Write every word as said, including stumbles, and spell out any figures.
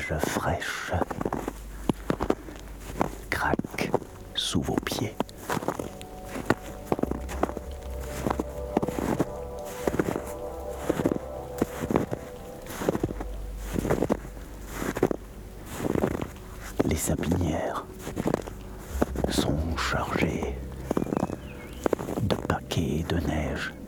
neige fraîche craque sous vos pieds. Les sapinières sont chargées de paquets de neige.